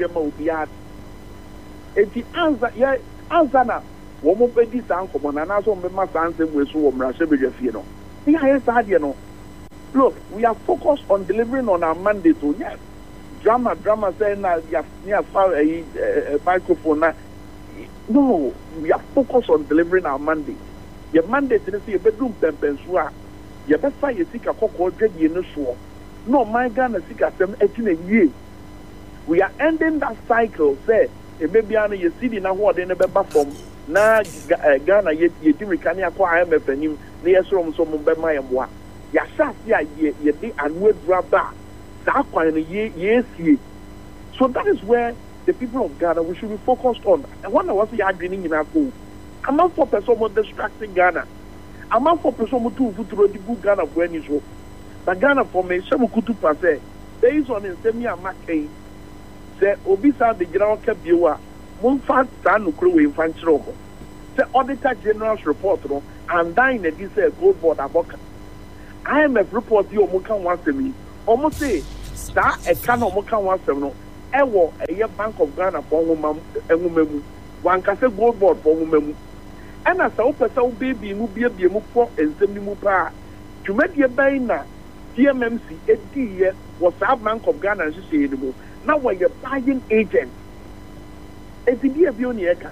dema obiara enti anza na wo mo pedi san komo na na so me ma san se mwe so wo mra hye bedwa fie no ya yes ade no look we are focused on delivering on our mandate so yes drama say na ya far a microphone na no we are focused on delivering our mandate your mandate is say bedroom pempenso a ye be fa ye sika kokko dwadie no so no my Ghana sika sem eti na yie we are ending that cycle say e bebia no ye sidi na ho de ne beba from na Ghana ye dirika ne akwa IMF anim na ye so mo be ma ye moa ya shasi a ye de anwe draba that kwan ye sie so that is where the people of Ghana we should be focused on and when I was ya dreaming in ako I'm not for person more distracting Ghana I'm not for person more to futuro di good Ghana for any so but Ghana for me some kutu passe based on in semi amakai say obisa the general kebiwa mon fa stand no kro we infantry omo say auditor general's report no and then they say gold board aboka IMF report you omo kan wasemi omo say that e kan omo kan wasem no ewo eye Bank of Ghana for enwumamu wan ka say gold board for enwumamu ena sa wo pesa wo baby mu bie mu for ensem ni mu pa dwumadie ban na TMMC ediye was Bank of Ghana nhye ni mu na we ye buying agent etibie bi oni eka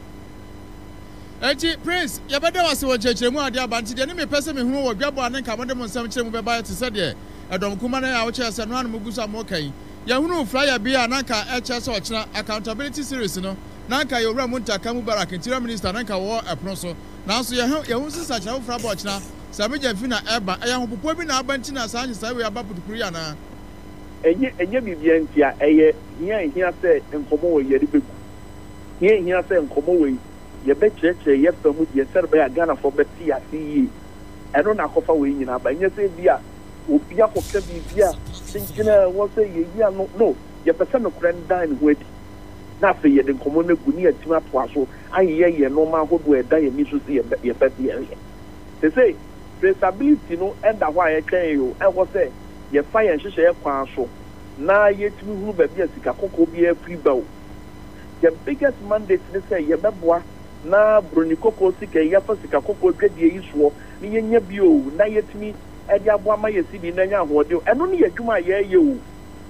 Eji Prince yabeda wase wo chechiremu ade abanti de ne me pese me hu wo dwabo ane nka mode mo nsam chiremu be ba te se de edom kuma na ya wo che se no an mugusa mo kan ya hunu flyer bi ananka e che se ochina accountability series no nanka yo wura muntaka mu barak interior minister nanka wo epno so nanso ye hu sisa chira wo fra ba ochina sameja fi na eba ya hu popo bi na abanti na sa anyi sa we aba putukuri ana enye bibia ntia eye hia se nkomo wo yeri beku hia se nkomo wo ye be cheche ye famu die serbe ya Ghana for beti ya yi eno na kofa we nyina ba nye se bia obi akoka bibia tinkina wo se ye yi no ye pese no krendan ho adi na fe ye de nkomo na gu ni atima to aso aye ye no ma hodo e da ye mi so se ye be ye they say traceability no and that why I can you and was say ye fire nhye kwan so na ye timi huru ba bia sika kokko bia free bow the biggest mandate they say ye beboa na broni kokko sika ye fa sika kokko dwadie yi so ni ye nya bio na ye timi e dia boa ma ye sibi na nya hode eno ne ye dwuma ye o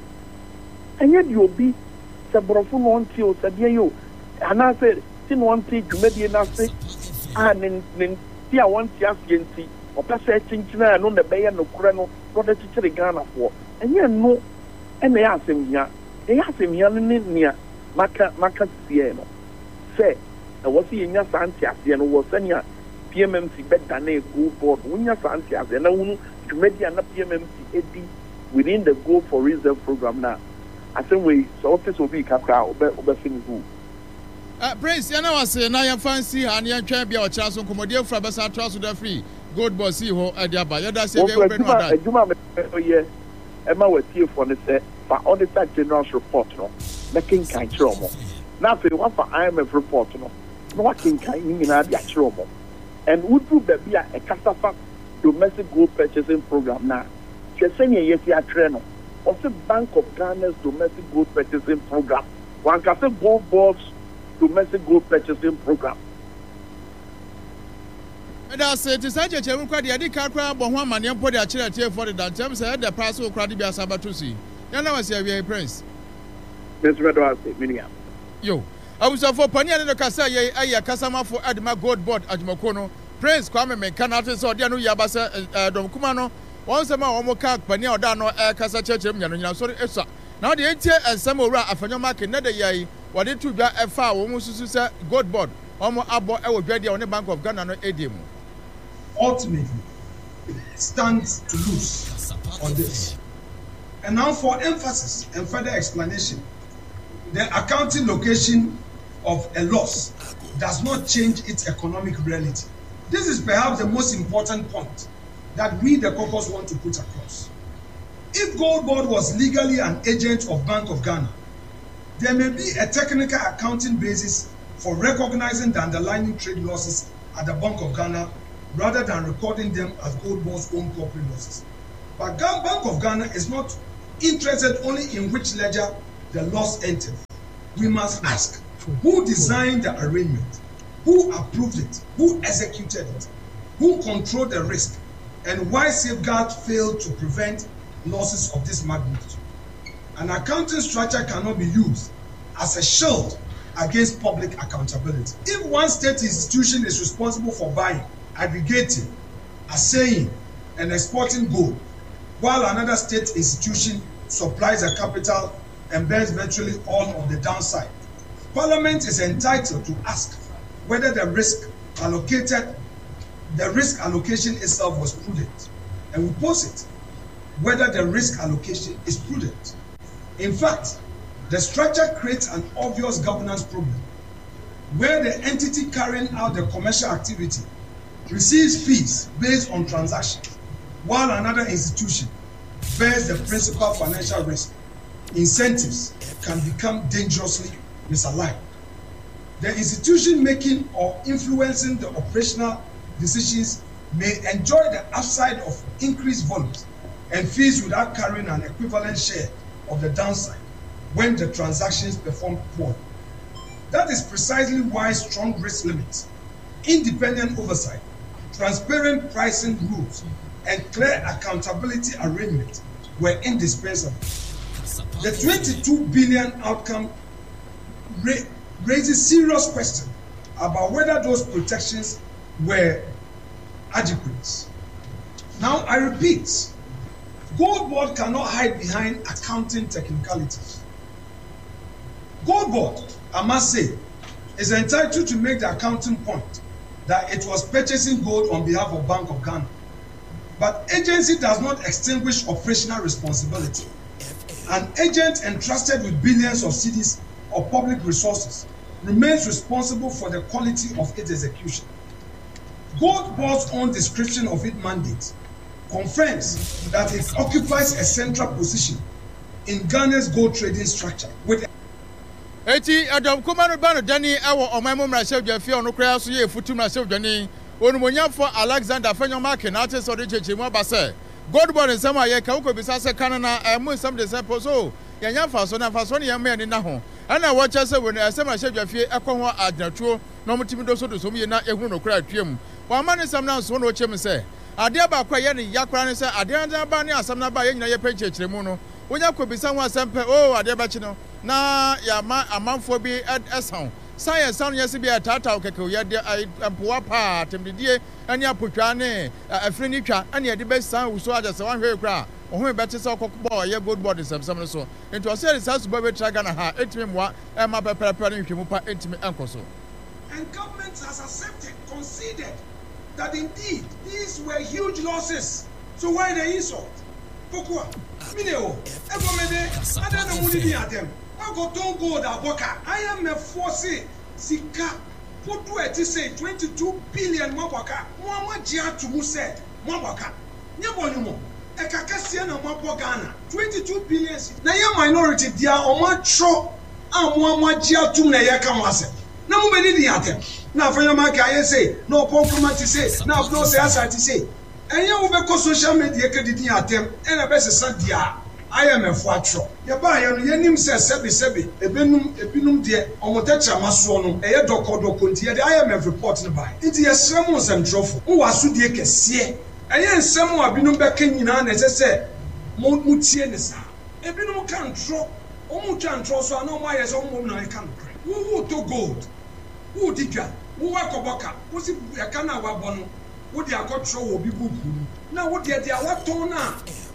anya di obi se brofo no nti o se bia yo ana se ti no nti dwuma die na se nin ti a wanti asienti opese chinchina no na beye no kure no de chichire Ghana for enye no ene ya asemhia ne nia maka sie no se e wo se yenya santi ase no wo se nia PMMC beda na go board wonya santi ase na wunu dwumadi na PMMC edi within the Go for Reserve program na asem we so office obi kakra obe finish who Prince yana wase na ya fancy ha na twa bia o kira so komodie fra besa tra so da free gold boss ho ade aba yada se bia obe no ada aduma me ye e ma watie for ne se fa auditor general's report no making kan kire omo na fe wa fa IMF report no working kan ni na dia kire omo and udu be bia e kasafa domestic gold purchasing program na chesenya yesi atre no also Bank of Ghana's domestic gold purchasing program one can say gold boss domestic gold purchasing program. And I said to Sanchez, you cried the Adika but one man, young body, a chair for the dance, said the price of Cradi Sabatusi. You know, I say, Prince. Miss Redwell, Miniam. Yo, I was for Pania and the Casa, a Casama for Adma Gold Board at Mokono. Prince Kwame cannot so Diano Yabasa, Dom Kumano, once a more Mokak, Pania Dano, Casa Church, sorry, Esa. Now the 8 and some more of your market, neither yay. What it to be a far almost to gold board, almost about our graduate on the Bank of Ghana ADM. Ultimately, stands to lose on this. And now, for emphasis and further explanation, the accounting location of a loss does not change its economic reality. This is perhaps the most important point that we, the caucus, want to put across. If Gold Board was legally an agent of Bank of Ghana, there may be a technical accounting basis for recognizing the underlying trade losses at the Bank of Ghana rather than recording them as Gold Board's own corporate losses. But Bank of Ghana is not interested only in which ledger the loss entered. we must ask who designed the arrangement, who approved it, who executed it, who controlled the risk, and why safeguards failed to prevent losses of this magnitude. An accounting structure cannot be used as a shield against public accountability. If one state institution is responsible for buying, aggregating, assaying, and exporting gold, while another state institution supplies the capital and bears virtually all of the downside, Parliament is entitled to ask whether the risk allocation itself was prudent, and we pose it whether the risk allocation is prudent. In fact, the structure creates an obvious governance problem where the entity carrying out the commercial activity receives fees based on transactions, while another institution bears the principal financial risk. Incentives can become dangerously misaligned. The institution making or influencing the operational decisions may enjoy the upside of increased volumes and fees without carrying an equivalent share of the downside when the transactions perform poorly. That is precisely why strong risk limits, independent oversight, transparent pricing rules, and clear accountability arrangements were indispensable. The 22 billion outcome raises serious questions about whether those protections were adequate. Now, I repeat, Gold Board cannot hide behind accounting technicalities. Gold Board, I must say, is entitled to make the accounting point that it was purchasing gold on behalf of Bank of Ghana. But agency does not extinguish operational responsibility. An agent entrusted with billions of cedis or public resources remains responsible for the quality of its execution. Gold Board's own description of its mandate confirms that it occupies a central position in Ghana's gold trading structure. With Eti Adam Kumano Bano Dani, our Omamo Marshal Jafia, no crash, ye Futuna Sildani, Onumonia for Alexander Fenyo Markin, artist of the Chima Basse. God born in some way, Kauko Bisasa Canana, and most some disciples. So, Yan Fason and Fason, young man in Naho. And I watch us when I say my chef Jafia, Aqua at Natural, no Timidoso to Sumina, a woman cried Trim. One man is some now, so no chim say. Adiaba Quayani, Yakran say, Adiana Bania, some Nabay, and your page, Remono. When you could be someone sample, oh, Adiabachino. Na ya amanfo bi esan science sound yes bi atata okeke ya de ampoa pa temdie ani apotwa ne afri ni twa ani de be san wuso ajase wan hwe kra ohun be te se okokbo ye Gold Board samsam no so into say sasu be tra Ghana ha etimi moa e ma peperepe ni hwemu pa etimi enkoso. And government has accepted, conceded that indeed these were huge losses. So why the insult? Pourquoi? Mineo, Evomede, I don't know who at them. I go don't go that boka. I am a force Sika. What do I say? 22 billion Mabaka. Mama Jia to Muse, Mabaka. Nyabonimo. Ekakasian and Mabogana. 22 billion. Now your minority, dear, or macho. I'm Mama Jia to Nayakamase. No many at them. Now for your market, I say, no compliment to say, now no say, as I say. And you will go social media credit at them, and a best Sandia. I am a fatro. Yaba, your name says Sebi, a binum dear, or Motacha Masono, a doco contia. I am a reporting by. It is a sermons and trophy. Who are Sudiaka see? I am someone binum back in as I said, Mutienesa. A binum can't drop, Omuchan Trosso, I know my as own woman I can't pray. Who to gold? Who did you? Who are Kobaka? Who's it? I can't have one. What they are control will be good. Now, what they are what on now?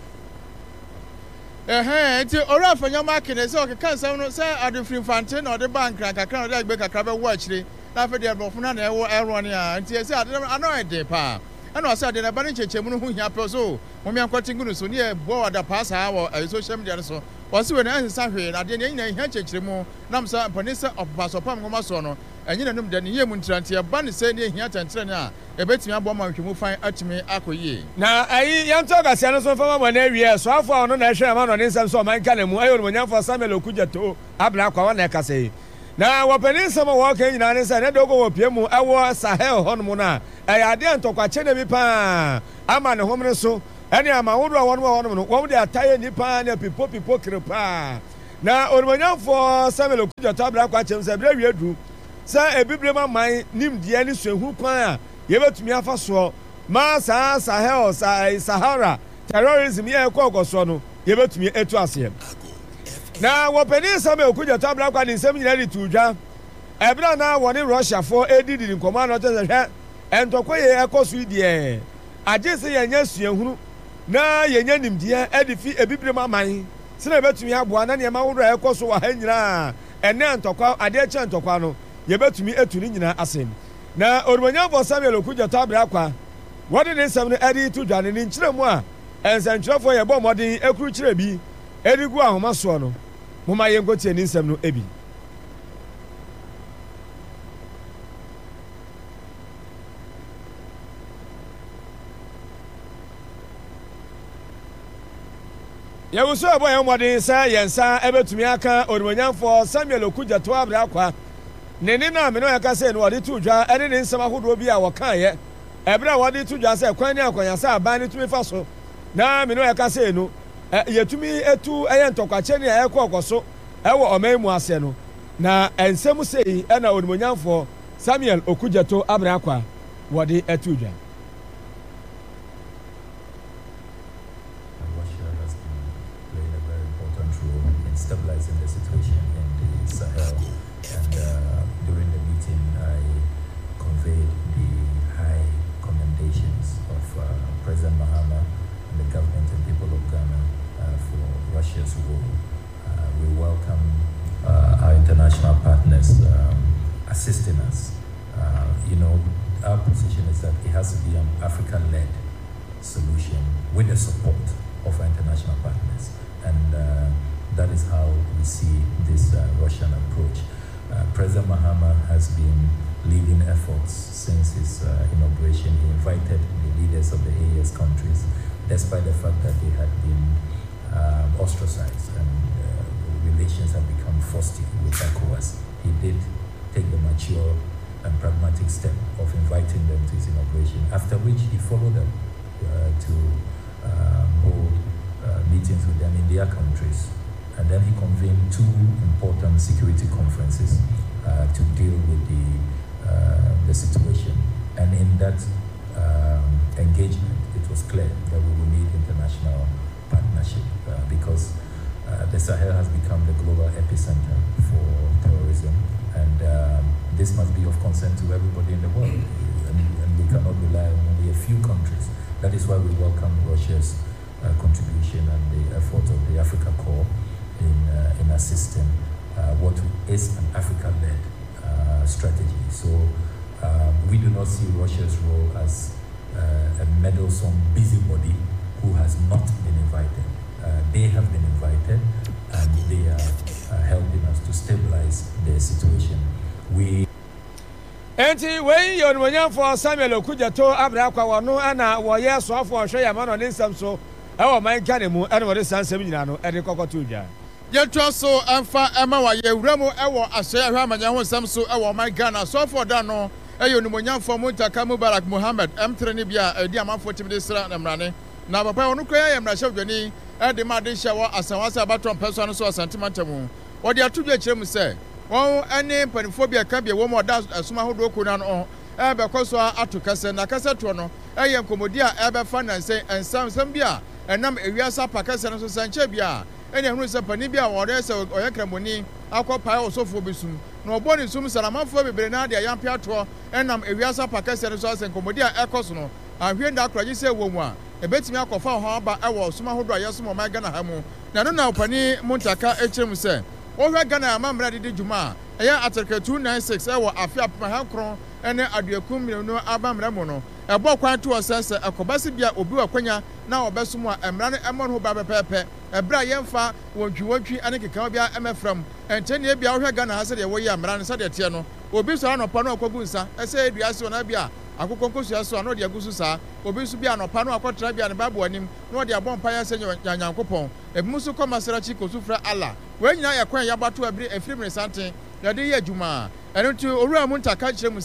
Ora for your market is okay. Can't say I do free fountain or the bank like I can't like a crab watch. Now for the Bofuna, Aronia, and TSA, I know a day pa. And I said, the Baniche Chemunu who have so when we are quoting so near board the pass hour, a social media so. Was when I said, I didn't hatch more. Namsa Panisa of Pasopam Gomasono, and you know, then here Muntranti, a bunny said here and Trena, a bet me a bomber you will find at me Akoye. Now, I young talk as Anderson from one area, so far no national amount on inside so my calendar, when you for Samuel Okujato, Abla like I say. Now, what Peninsula walking in Anis and Edogo Piemu, I was Sahel Honmona. I didn't talk a Chenevipa. I'm an homeless so. Any amount of one woman, they are tired Nipan, people crepa. na orumanyafo Samuel Okudzeto abrakwa chem se bre wiedu se ebibrema man nimdie ne suehu kwan a yebetumi afa so ma Sahel Sahara terrorism ye ekogoso no yebetumi etu ase na wopeni Samuel Okudzeto abrakwa ne nsem nyina di tudwa ebra na woni Russia for edidi nkoma no tese hwe entokoye ekoso die agese yenya suehunu na yenya nimdie edifi ebibrema man sina betumi aboa na niam aworo ekoso wa ha nyina ene ntokwa ade che ntokwa no yebetumi etuni nyina asem na orumanyafo Samuel Okudzeto abrakwa wodi ne nsem no edi tudwa ne nkyeremu a ensankyerefo ye bomodin ekuru kyere bi edigu ahoma so no moma yengotie ne nsem no ebi yewuso abo yemodin sa yensa ebetumi aka orumanyafo Samuel Okudzeto abrakwa ne na me no yakase no wodi tudwa ene ne nsem ahodo bi a wokan ye ebra wodi tudwa se kwan ne akwanya sa aban ne tumi fa so na me no yakase no yetumi etu ntokwache ne ekokoso ewo omemu ase no na ensem sei ena orumanyafo Samuel Okudzeto abrakwa wodi etudwa stabilizing the situation in the Sahel, and during the meeting I conveyed the high commendations of President Mahama and the government and people of Ghana for Russia's role. We welcome our international partners assisting us. Our position is that it has to be an African-led solution with the support of our international partners, and that is how we see this Russian approach. President Mahama has been leading efforts since his inauguration. He invited the leaders of the AES countries, despite the fact that they had been ostracized and relations have become frosty with ECOWAS. He did take the mature and pragmatic step of inviting them to his inauguration, after which he followed up to hold meetings with them in their countries. And then he convened two important security conferences to deal with the situation. And in that engagement, it was clear that we will need international partnership because the Sahel has become the global epicenter for terrorism, and this must be of concern to everybody in the world. And we cannot rely on only a few countries. That is why we welcome Russia's contribution and the effort of the Africa Corps in assisting what is an Africa-led strategy. So we do not see Russia's role as a meddlesome busybody who has not been invited. They have been invited, and they are helping us to stabilize the situation. Enti wey yorumanyafo Samuel Okudzeto abrakwa wono ana woye soafo hwe yamano ne nsam so ewo man kane mu ene wode sansem nyina no ede kokoto dwa yetwa so amfa ema wa yewuramu ewo ashe ahwa amanya ho nsam so ewo man Ghana soafo da no eyonumonyamfo Muntaka Mubarak Muhammad M3 ne bia edi amanfo timde sra na mrane na papa wono kra ya mrahye dwani ede ma de hye wo asanwasa abaton peso no so asantimantamu wode atudwa kirem se won ane panifobia ka bia wo mo da asuma hodo kuna no ebe kwaso atukase na kase to no eye nkomodi a ebe fa nanse ensam bia enam ewiasa pakase no so sanche bia ene hunu se pani bia wore se oye kramoni akopa osofo besum na oboni sum salamafo bebre na de yampe ato enam ewiasa pakase no so asen nkomodi a ekoso no ahwe nda akraji se wo mu a ebetimi akofa ho aba ewo suma hodo ayeso mo Ghana ha mu na no na opani Muntaka echirem se ohwe Ghana amamra de djuma eya atarka 296 ewo afia pahankron ene aduakum minu abamra mu no ebo kwan to osese ekobase bia obi wakwanya na obesom a emra ne emon ho ba pepepe ebra yemfa wodwi ane keka bia emefram entene bia ohwe Ghana ha se de woyi amra ne se de tie no obi so anopa no akogu nsa ese eduase ona bia akokko nkosu so ano de agusu sa obi so bia anopa no akotra bia ne babu anim no de abompa ya se nyankopon ebimusu komasera chi kosufra ala wenyina yakwan yabato abiri efiri mre santen yade ye adwuma eno nti owura Muntaka kirem se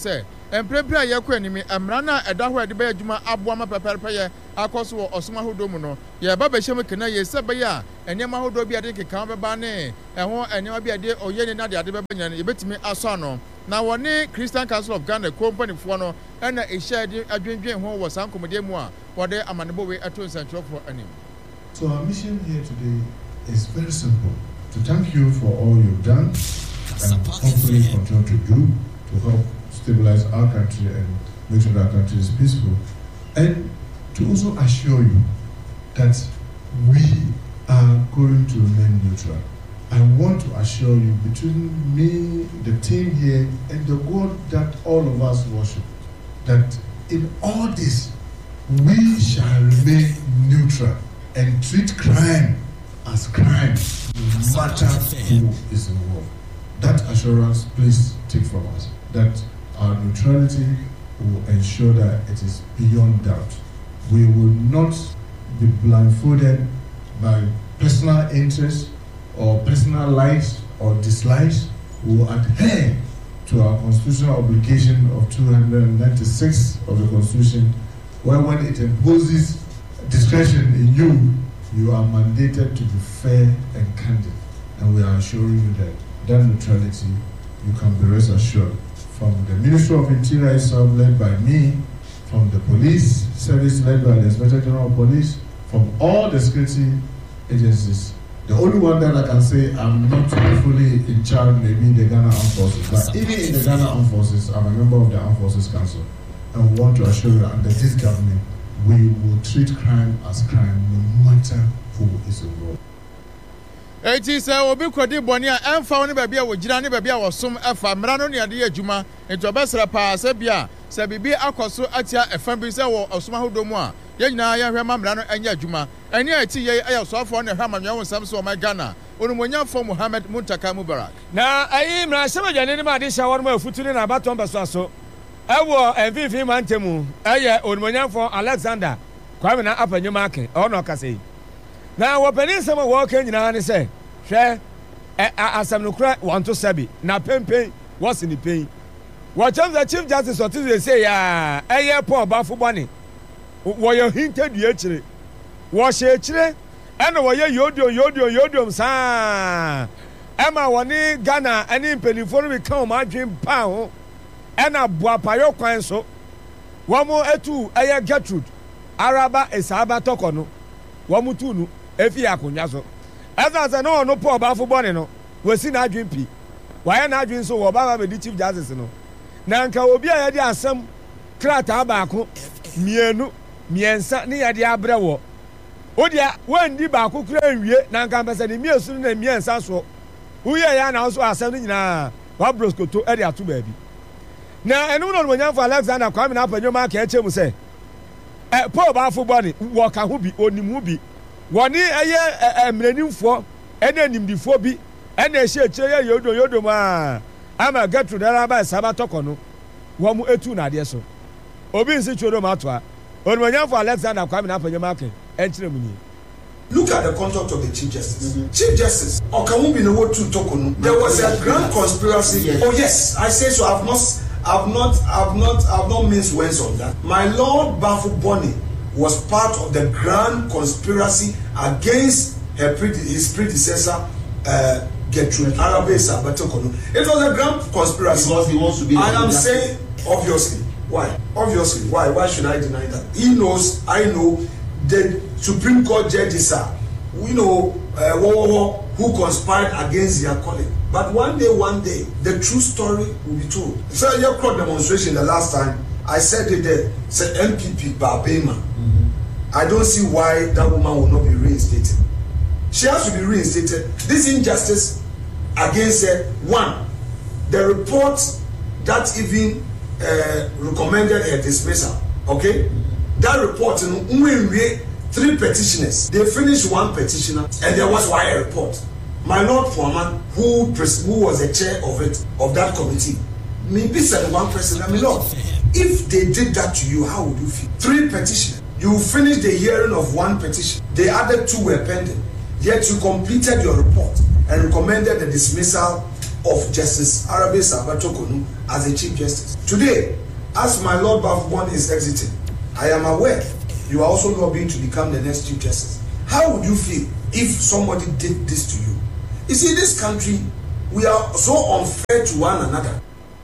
emprepre ayekọ animi emra na eda ho ede be adwuma aboa ma peperpe ye akoso wo osoma hodo mu no ye ba be hyem kena ye sebe ya enema hodo bi ade keka be ba ne eho enema bi ade oyene na de ade be banya ye betimi aso ano na woni Christian Council of Ghana company fo no na ehia de adwendwen ho wo sankomode mu a wode amanebo we ato nsantrofo anim. So our mission here today is very simple: to thank you for all you've done and hopefully continue to do to help stabilize our country and make sure that our country is peaceful, and to also assure you that we are going to remain neutral. I want to assure you, between me, the team here, and the God that all of us worship, that in all this, we shall remain neutral and treat crime as crime, no matter who is involved. That assurance, please take from us, that our neutrality will ensure that it is beyond doubt. We will not be blindfolded by personal interests or personal likes or dislikes. We will adhere to our constitutional obligation of 296 of the Constitution, where when it imposes discretion in you, you are mandated to be fair and candid. And we are assuring you that that neutrality, you can be rest assured, from the Ministry of Interior itself, led by me, from the police service led by the Inspector General of Police, from all the security agencies. The only one that I can say I'm not fully in charge may be the Ghana Armed Forces. But even in the Ghana Armed Forces, I'm a member of the Armed Forces Council. And we want to assure you that under this government, we will treat crime as crime, no matter who is involved. Eti se obi kwadi boni a emfa woni ba bia wo gira ne ba bia wo som efa mra no ne ade adwuma ento obesra pa se bia se bibi akoso atia efa bi se wo osoma hodomu a ye nyina ye hwe ma mra no anya adwuma eni ati ye ayo sofo ne hwe ma nwe wonsam so my Ghana onumonyafo Muhammad Muntaka Mubarak na ayi mra se bajane ne ma de shawar ma futuni na baton beso aso ewo enfifi mantemu eye onumonyafo Alexander kwame na apanyuma ake ono kase na wopani nsema wo ka nyina ne se hwe asam no kura want to sabi na pempen what's in the pain what terms the Chief Justice what they say ya eye Paul Bafubani wo ye hinted ye chire wo she chire ena wo ye yodium sa ema woni Ghana ani mpelifo no be kan ma adwen pa ho ena boapayo kwan so wo mo etu eye Gertrude Araba esaba tokono wo mutu nu efi akonya so eza no no Paul Bafubani no wasi na adwen pi waye na adwen so wo baba be di Chief Justice no na nka obi a yade asem krata baako mienu miensa ne yade abre wo odia wandi baako kura nwie na nka mpese ne miesu na miensa so uye ya na so asem ni nyina wa broskoto e de ato baabi na enu no nyamfo Alexander kwame na apanyoma ka echemu se Paul Bafubani wo ka ho bi onimu bi woni eye emrenimfo ene nimdifo bi ene ehye cheye yodo ma ama Gertrude Araba esaba tokono wo mu etu na de so obi nsi chodo ma to a onimanyafo Alexander kwame na apanyoma ka enchire mu ni. Look at the conduct of the Chief Justice. Chief Justice, Okamumbi no what to Tokonu. There was a grand conspiracy. Yes. Oh yes, I say so. I've not minced words on that. My Lord Bafubani was part of the grand conspiracy against his predecessor, Gertrude Araba Esaba-Tokono. It was a grand conspiracy. Because he wants to be. And I'm saying, obviously, why? Obviously, why? Why should I deny that? He knows. I know. The Supreme Court judges are, who conspired against their colleague. But one day, the true story will be told. So your crowd demonstration the last time, I said it there, said MPP Barbema. I don't see why that woman will not be reinstated. She has to be reinstated. This injustice against her, one, the report that even recommended her dismissal, okay? That report, 3 petitioners. They finished 1 petitioner, and there was a report. My Lord Foreman, who was the chair of that committee, maybe said one person, I mean, Lord, if they did that to you, how would you feel? 3 petitioners. You finished the hearing of 1 petition. The other 2 were pending. Yet you completed your report and recommended the dismissal of Justice Araba Esaba-Tokono as a Chief Justice. Today, as my Lord Bafubon is exiting, I am aware you are also lobbying to become the next Chief Justice. How would you feel if somebody did this to you? You see, this country, we are so unfair to one another.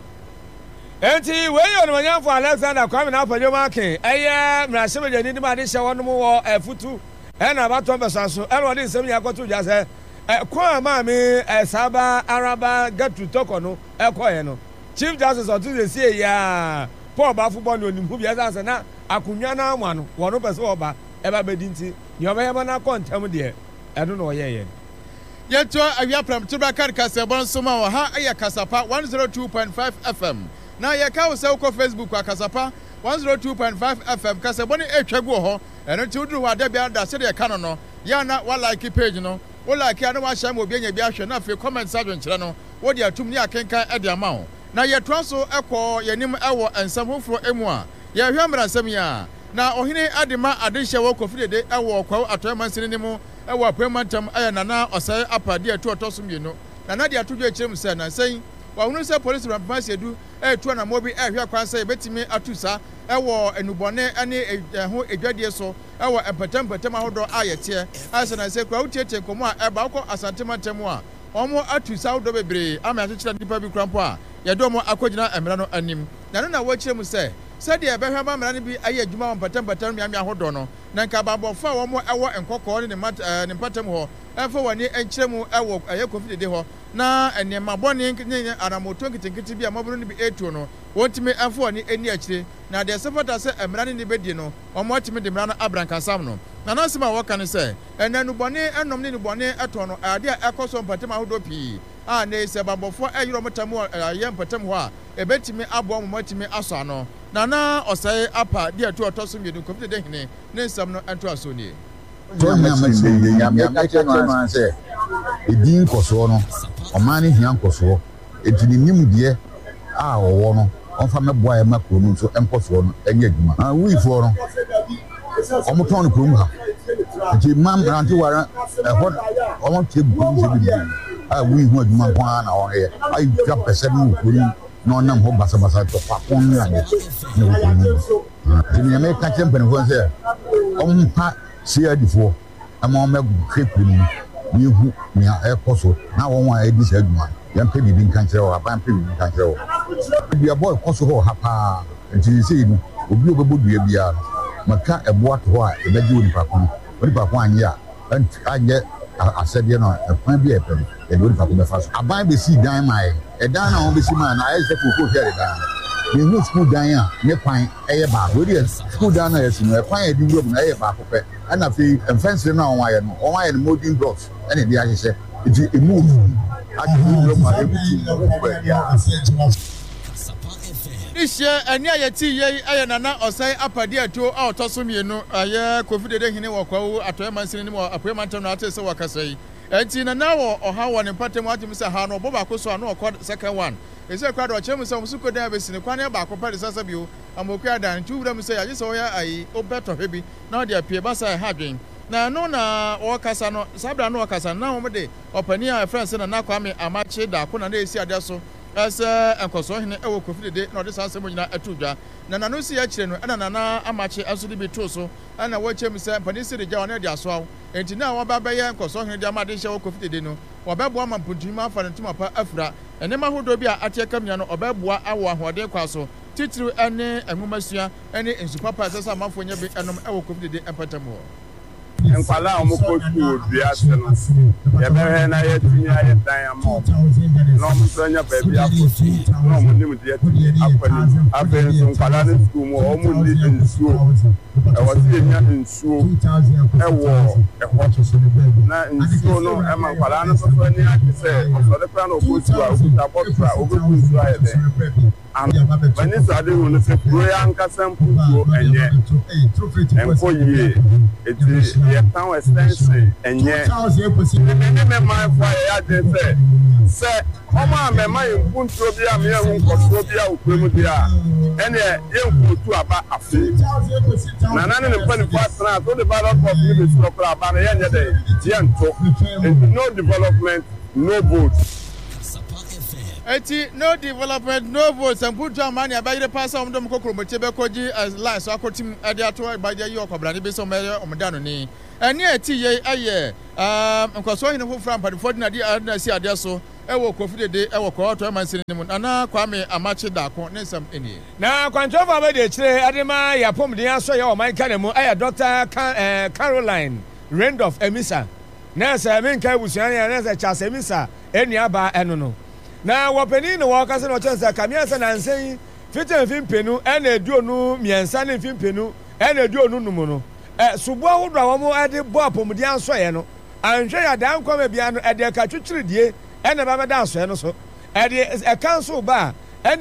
Enti we yo no nyamfo Alexander Kwame na Apadwomake eye mrasebe je ni ma de hye wono wo afutu e na bato besaso e no de nsem yakoto dwa se kwa ma me saba araba gatu tokono e koye no Chief Justice otu de sie ya Paul Bafubon no nimhu bia sanse na akunwa na amwa no wono pese oba e ba bedinti ni oba na kontem de e no oyeye yeto awia pram tibra kan kasebon soma wo ha aya kasapa 102.5 FM na ye ka wo se ko Facebook kwa kasapa 102.5 FM kasebon etwagu ho eno ti uduru wa da bia da se de ka no ya na wa like page no wo like ya na wa share mo bia nya bia hwe na fe comment section kire no wo de atum ni akenkan e de ama ho na ye twanso ekọ yenim ewo ensam hofro emu a ye hwe mransam ya na ohine adema adehye wo kofidede ewo kwa atoyamansini ni mu ewo apemantam aya nana osai apade atu otosomienu nana de atudwo ekirem se na sen wa hunu se police rampance edu etu na mobi ehwe kwanse betimi atusa ewo enubone ane ho edwadie so ewo empatam ahodo ayete asa na se kwa utiete komo a eba ko asantemantem a omo atusa ahodo bebre ama akyekira nipa bi krampo a yedo mo akogina emra no anim nano na wo kirem se said ya behwa ba mra ne bi aye adwuma wampatam miamia hodo no na nka babofo a wo mo ewo enkokọ ne mpatam ho efo wani enkyeremu ewo aye kofide ho na enema boni nyenye aramoto nkitinkiti bi amaburu ne bi etu no wontimi efo wani eni akyire na de sepota se emra ne bedi no omo atimi de mra no abrankasam no na nansima wo kan se enanu boni enom ne boni eto no ade a ekoso mpatam ahodo pi a ne se babofo ayiro motamu aye mpatam ho a ebetimi abo mo matimi aso ano nana osai apa dia tu otoso miedu kofide de hene ne nsam no ento aso ni ya se edin koso no omani hian koso edini nimudie a owo no onfa meboa e makro no so enkoso no enye adwuma wi fo no omoton ko mu ha ti mam ranti wara hot omo ti bu se bi wi hu adwuma kwa na o he ai ja pese no ko no nam ho basa to pa kon na ne ti mi me ka chempen fo se ompa si adifo ama me krepu ni hu mi ekoso na won wa edi se adwuma yan pe bibi nkan kire o aban pe bibi nkan kire o bia boy koso ho hapa nti se ni obi obebodua bia maka ebo ato ho a ebeji onipa kon anya anye asede no ekwan bia epem e do onipa kon be fa so aban be si dan mai e dan na won be si man na e se ko here dan ni no school dan a ne kwan eye ba we dey school dan na yes no ekwan e di wuro na eye ba ko pe ana fi fence na won aye no modern blocks ene di ahye iti emu ati wuro ma ebuti ya Ishe eni ayeti ye aye nana osai apade ato a otosomienu aye kofide de hene wokwawo atoyamansini ni mo apremantam no atese wakasai enti nana wo oha wo ne patem atim se ha no boba koso ano okọ second one ese kwa do chem se musuko dan besini kwa ne ba ko pare sasa bio amokua dan tuwura mu se ya se wo ya ayi obeto hebi na de apie basa ha dwen na no na wo kasa no sabra no kasa na wo de opani a friends na Kwame Amache da ko na esi ade so ese enkoso hene ewo kofide de na ode sanse mo nyina atudwa na nanu si ya kire no na nana Amache aso de bi to so na wo chem se pani si de ja wona de aso awo enti na wo ba be ye enkoso hene de amade hye wo kofide de no wo be boa mamputuma afa ntuma pa afura enema hodo bi a atie kamnya no obeboa awo ahode kwaso titiri ene enwomasua ene ensupapa sesa amafo nya bi enom ewo kofide de empatamo nkwala omoko tu biase no ya behe na ye tinya ye dan amo no mfanya baby akotu no munim de akwani aben so nkwala ne tu mu o mu ndi nsuo e wati nya nsuo ewo na nsuo no e ma nkwala no so ni akise so de plan okotu a okuta botra ogotu nsuo aye de Vanessa Adewu no se proya nkasa mputuo enye enko yie eti ye town extension enye me my fire ya de se oma me my mputuo bi a me hu nkoso bi a okwemu bi a ene ye mputu aba afi na nane ne pani kwasna so the ballot of the structure aba na ye nye de ento no development no vote Eti no development no votes and put your money about the pass on them Kokomochi as last Akotim Adiato by the York Brady Besom Omadani. And yet, because so in the from Padford, I see Adiaso, I will coffee day, I will call to my cinnamon, and now Kwame Amachi da some any. Now, Quantova Mede, Adema, Yapom, the answer, your my canemo, I Dr. Caroline Randolph Emisa. Nasa Minka Wusiana, Nasa Chas Emisa, any aba enono. Now, what penny no walkers and chance that come and say, fit and fin penu, and a duo no, me and San and fin penu, and a duo no mono. Subo Rawamo at the Bopom, the answer, and Shaya down come beyond at the Cachuchi, and a Baba dance, and so at a council bar, and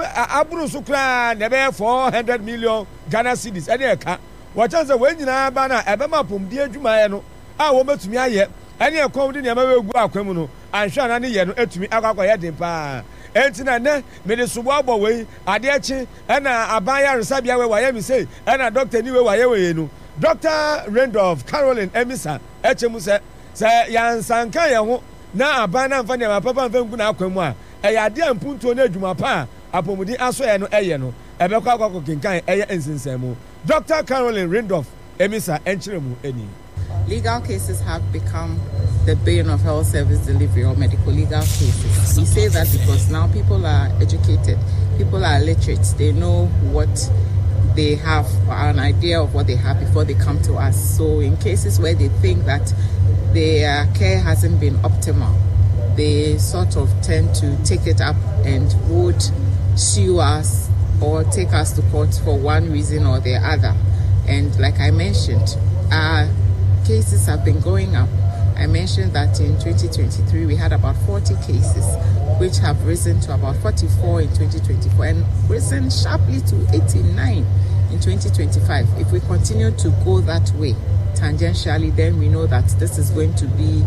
Abu Sukra, never 400 million Ghana cities, and a car. What else a winning banner, a Bamapum, dear Jumayano, I will to me yet, and you're coming in your Guacamuno, and Shanani Yano to me, Agaquayat pa. Entina ne me de subo way adechi and abaya resabia we wayemi say and a doctor ni we wayewe nu Dr. Randolph Caroline Emisa echemu se yansanka ye ho na abana mfa ne papa mfa ngu na akwamu a ade ampunto na adwuma pa apomudi aso ye no eye no ebekwa akwa kinkan eye ensinsemu Dr. Caroline Randolph Emisa enchiremu eni. Legal cases have become the bane of health service delivery or medical legal cases. We say that because now people are educated, people are literate, they know what they have, an idea of what they have before they come to us. So in cases where they think that their care hasn't been optimal, they sort of tend to take it up and would sue us or take us to court for one reason or the other. And like I mentioned, our cases have been going up. I mentioned that in 2023 we had about 40 cases, which have risen to about 44 in 2024 and risen sharply to 89 in 2025. If we continue to go that way tangentially, then we know that this is going to be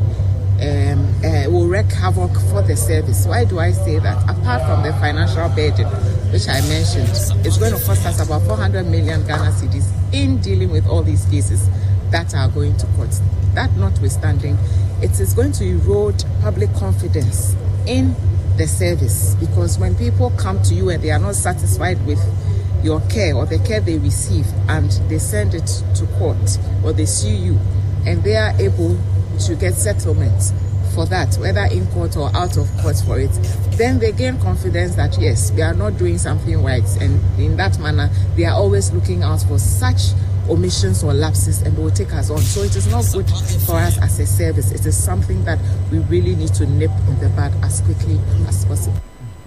will wreak havoc for the service. Why do I say that? Apart from the financial burden, which I mentioned, it's going to cost us about 400 million Ghana cedis in dealing with all these cases that are going to court. That notwithstanding, it is going to erode public confidence in the service, because when people come to you and they are not satisfied with your care or the care they receive and they send it to court or they sue you and they are able to get settlements for that, whether in court or out of court for it, then they gain confidence that yes, we are not doing something right, and in that manner they are always looking out for such omissions or lapses and will take us on. So it is not good for us as a service. It is something that we really need to nip in the bud as quickly as possible.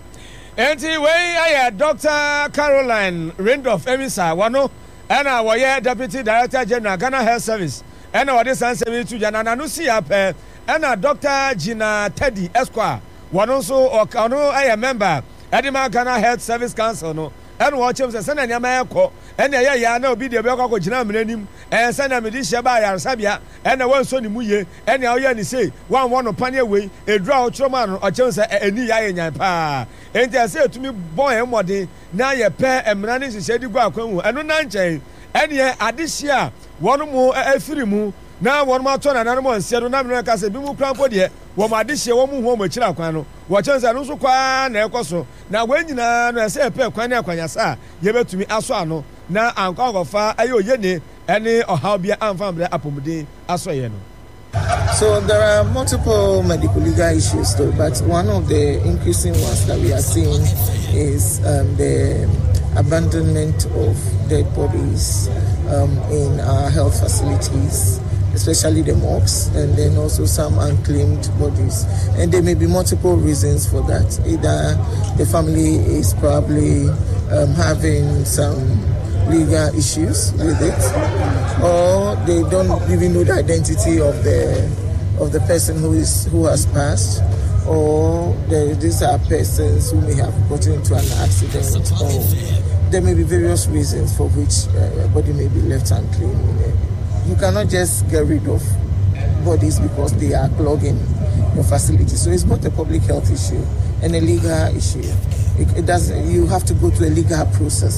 Anyway, Dr. Caroline Randolph Emisa, wano, and our Deputy Director General Ghana Health Service, and our Sansevi to Janana Nusi, and Dr. Gina Teddy Esquire, one also or Kano, I am member, Edema Ghana Health Service Council, no. And watch him send an Yamako, and no be the Boko Jinam, and send a Medisha by Sabia, and a one Sonny Muye, and now you say, one upon your way, a draw Troman or Chance any Yayan Pa. And they say to me, boy, and what day, now your pair and Manis said you go, and no Nanche, and yet at this year, one more a 3 mu. Now one more turn and animal and said, no, I said, Bimu Crampo, dear, one my dish, one home with Chilacano, what chance I also quite never. Now when you know, say a pair Quanya, you to me Aswano, now I'm called of far, Ayo Yene, any or how be unfound the Apomudi, Aswayeno. So there are multiple medical legal issues though, but one of the increasing ones that we are seeing is the abandonment of dead bodies in our health facilities, especially the morgues, and then also some unclaimed bodies. And there may be multiple reasons for that. Either the family is probably having some legal issues with it, or they don't even know the identity of the person who has passed, or these are persons who may have gotten into an accident, or there may be various reasons for which a body may be left unclaimed. You cannot just get rid of bodies because they are clogging your facility. So it's both a public health issue and a legal issue. You have to go to a legal process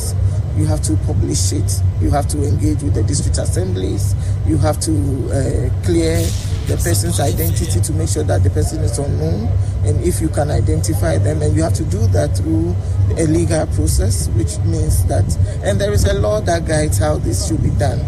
you have to publish it, you have to engage with the district assemblies, you have to clear the person's identity to make sure that the person is unknown, and if you can identify them, and you have to do that through a legal process, which means that, and there is a law that guides how this should be done.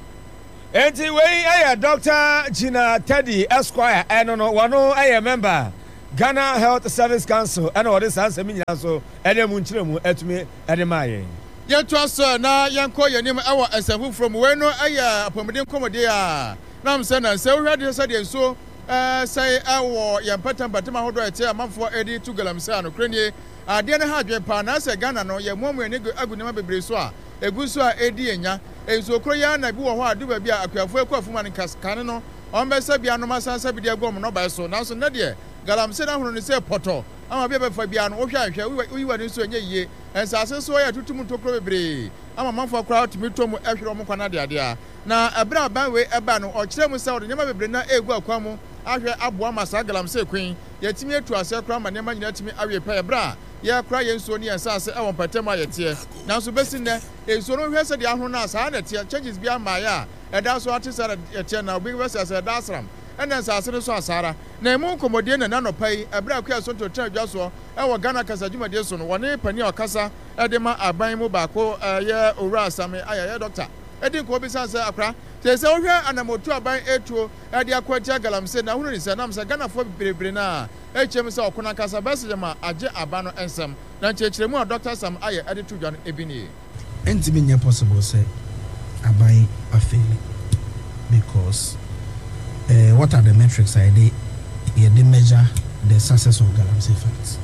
Anyway, Dr. Gina Teddy Esquire, and one member Ghana Health Service Council, and all this answer me so, and a munchroom at me at the Mayan. Yan trust na yan call your name our asafu from where no aya apomeden komodia. Nam sena say we had said so say our yan pattern batema hodo ete amanfo edi to galamse no krenie ade na ha dwen pa na say Ghana no ye momu ene agunema bebre so a eguso a edi enya enso kroya na bi wo ho adu ba bi akuafo akuafuma ne kaskane no on be se bia no masansa bi de agom no ba so na so na de galamse na hono ne say poto ama bia be fa bia no wo hwa hwa wi wa ne so enye yie ensase so ya tutum tokro bebre ama manfo akra tumi tomu ehwere mo kwana de ade a na ebra ban we eba no o kire mu se o de nyama bebre na egu akwa mu ahwe aboa masa galamse kwen yetimi etu ase kra ma nyama nyina timi awe pa ebra ye kra ye nso ni ensase e won patem ayete na so besi ne enso no hwe se de ahro na asa na tie changes bia ma ya eda so ate sara tie na obi we se da asram ena ensase no so asara na emu komodie na no pai ebra kwa so to twa dwa so e wo Ghana kasa dwumade so no woni pani okasa e de ma aban mu ba ko ye owura asame ayaya doctor e din ko bi sanse akra te se ohwe anamotu aban etuo e de akwatia galamse na hunu ni se nam se Ghana fo bebre na e chem se okuna kasa bese ma age abano ensem na chechiremu Dr. Sam aye e de tu dwan ebini entimi nya possible say aban afeli because what are the metrics I they measure the success of galamsey fights.